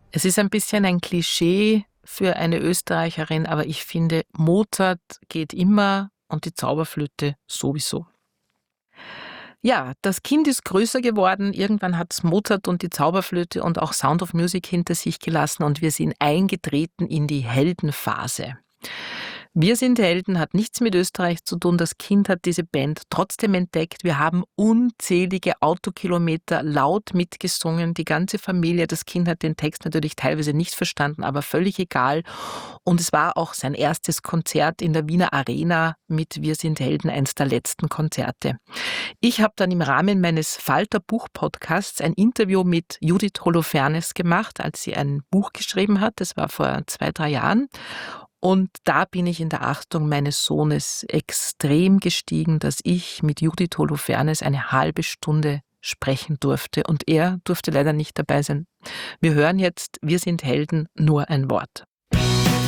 Es ist ein bisschen ein Klischee für eine Österreicherin, aber ich finde, Mozart geht immer und die Zauberflöte sowieso. Ja, das Kind ist größer geworden. Irgendwann hat's Mozart und die Zauberflöte und auch Sound of Music hinter sich gelassen und wir sind eingetreten in die Heldenphase. Wir sind Helden hat nichts mit Österreich zu tun. Das Kind hat diese Band trotzdem entdeckt. Wir haben unzählige Autokilometer laut mitgesungen, die ganze Familie. Das Kind hat den Text natürlich teilweise nicht verstanden, aber völlig egal. Und es war auch sein erstes Konzert in der Wiener Arena mit Wir sind Helden, eins der letzten Konzerte. Ich habe dann im Rahmen meines Falter-Buch-Podcasts ein Interview mit Judith Holofernes gemacht, als sie ein Buch geschrieben hat. Das war vor 2, 3 Jahren. Und da bin ich in der Achtung meines Sohnes extrem gestiegen, dass ich mit Judith Holofernes eine halbe Stunde sprechen durfte. Und er durfte leider nicht dabei sein. Wir hören jetzt Wir sind Helden, nur ein Wort.